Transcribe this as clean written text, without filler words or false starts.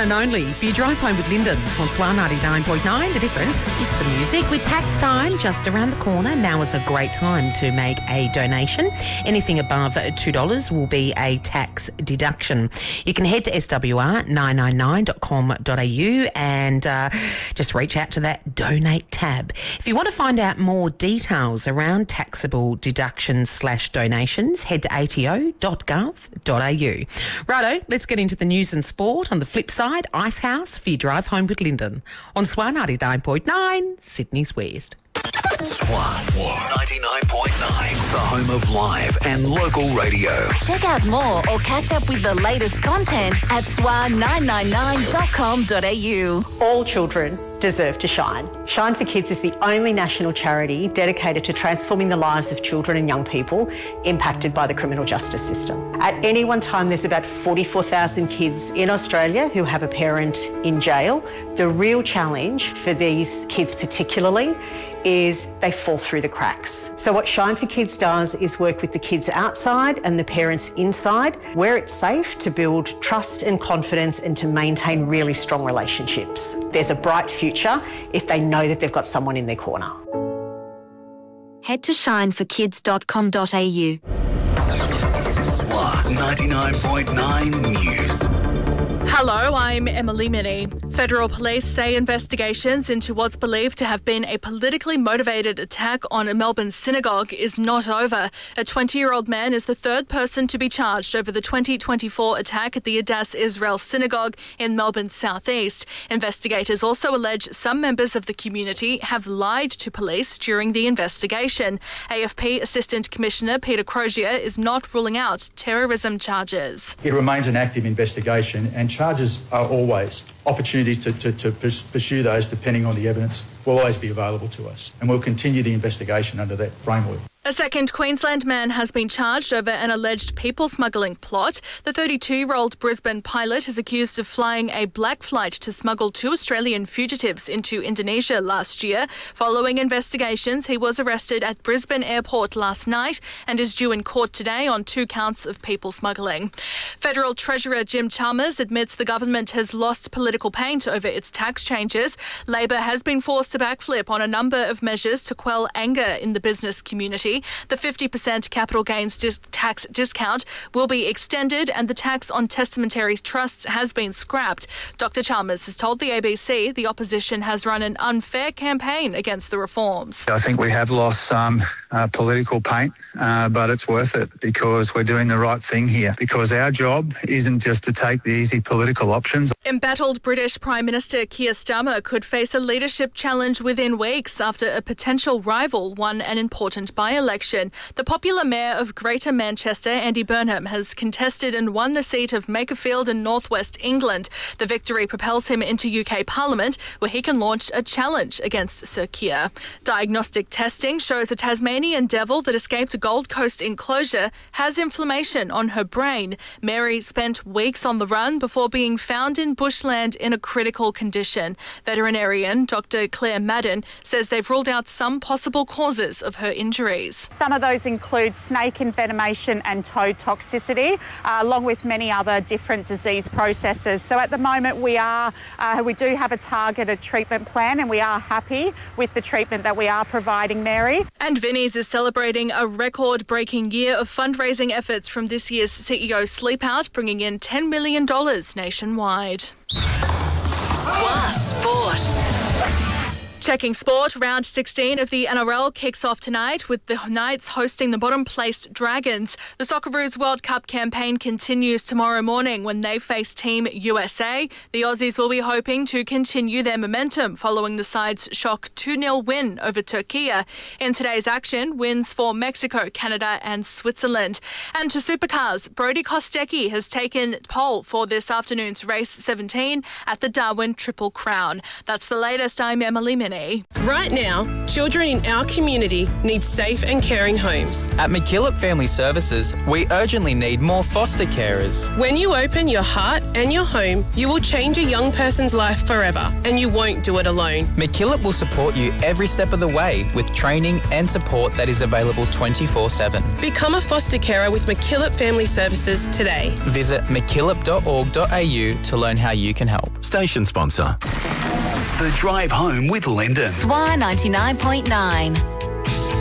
and only for your drive home with Lyndon on SWAR 99.9. The difference is the music. With tax time just around the corner, now is a great time to make a donation. Anything above $2 will be a tax deduction. You can head to swr999.com.au and just reach out to that donate tab. If you want to find out more details around taxable deductions/donations, head to ato.gov.au. Righto, let's get into the news and sport. On the flip side, Icehouse for your drive home with Lyndon on SWAR 99.9, Sydney's West. SWAR 99.9, the home of live and local radio. Check out more or catch up with the latest content at swar999.com.au. All children deserve to shine. Shine for Kids is the only national charity dedicated to transforming the lives of children and young people impacted by the criminal justice system. At any one time, there's about 44,000 kids in Australia who have a parent in jail. The real challenge for these kids particularly is they fall through the cracks. So what Shine for Kids does is work with the kids outside and the parents inside, where it's safe to build trust and confidence and to maintain really strong relationships. There's a bright future if they know that they've got someone in their corner. Head to shineforkids.com.au. SWAR 99.9 News. Hello, I'm Emily Minnie. Federal police say investigations into what's believed to have been a politically motivated attack on a Melbourne synagogue is not over. A 20-year-old man is the third person to be charged over the 2024 attack at the Adass Israel Synagogue in Melbourne's southeast. Investigators also allege some members of the community have lied to police during the investigation. AFP Assistant Commissioner Peter Crozier is not ruling out terrorism charges. It remains an active investigation and charges are always opportunity to pursue those depending on the evidence will always be available to us, and we'll continue the investigation under that framework. A second Queensland man has been charged over an alleged people smuggling plot. The 32-year-old Brisbane pilot is accused of flying a black flight to smuggle 2 Australian fugitives into Indonesia last year. Following investigations, he was arrested at Brisbane Airport last night and is due in court today on 2 counts of people smuggling. Federal Treasurer Jim Chalmers admits the government has lost political paint over its tax changes. Labor has been forced to backflip on a number of measures to quell anger in the business community. The 50% capital gains tax discount will be extended and the tax on testamentary trusts has been scrapped. Dr Chalmers has told the ABC the opposition has run an unfair campaign against the reforms. I think we have lost some political paint, but it's worth it because we're doing the right thing here, because our job isn't just to take the easy political options. Embattled British Prime Minister Keir Starmer could face a leadership challenge within weeks after a potential rival won an important by-election. The popular Mayor of Greater Manchester, Andy Burnham, has contested and won the seat of Makerfield in northwest England. The victory propels him into UK Parliament, where he can launch a challenge against Sir Keir. Diagnostic testing shows a Tasmanian devil that escaped a Gold Coast enclosure has inflammation on her brain. Mary spent weeks on the run before being found in bushland in a critical condition. Veterinarian Dr Claire Madden says they've ruled out some possible causes of her injuries. Some of those include snake envenomation and toad toxicity, along with many other different disease processes. So at the moment we do have a targeted treatment plan and we are happy with the treatment that we are providing Mary. And Vinnie's is celebrating a record-breaking year of fundraising efforts from this year's CEO Sleep Out, bringing in $10 million nationwide. SWAR Sport. Checking sport, round 16 of the NRL kicks off tonight with the Knights hosting the bottom-placed Dragons. The Socceroos World Cup campaign continues tomorrow morning when they face Team USA. The Aussies will be hoping to continue their momentum following the side's shock 2-0 win over Turkey. In today's action, wins for Mexico, Canada and Switzerland. And to supercars, Brodie Kostecki has taken pole for this afternoon's race 17 at the Darwin Triple Crown. That's the latest. I'm Emily Minnie. Swanee. Right now, children in our community need safe and caring homes. At McKillop Family Services, we urgently need more foster carers. When you open your heart and your home, you will change a young person's life forever, and you won't do it alone. McKillop will support you every step of the way with training and support that is available 24/7. Become a foster carer with McKillop Family Services today. Visit mckillop.org.au to learn how you can help. Station sponsor. The Drive Home with Lyndon. SWA 99.9.